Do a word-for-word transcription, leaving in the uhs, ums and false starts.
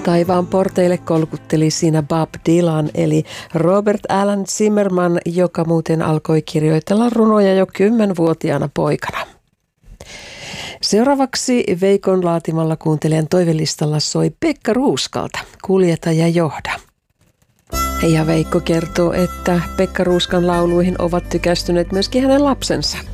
Taivaan porteille kolkutteli siinä Bob Dylan eli Robert Alan Zimmerman, joka muuten alkoi kirjoitella runoja jo kymmenvuotiaana poikana. Seuraavaksi Veikon laatimalla kuuntelijan toivelistalla soi Pekka Ruuskalta Kuljeta ja johda. Ja Veikko kertoo, että Pekka Ruuskan lauluihin ovat tykästyneet myöskin hänen lapsensa.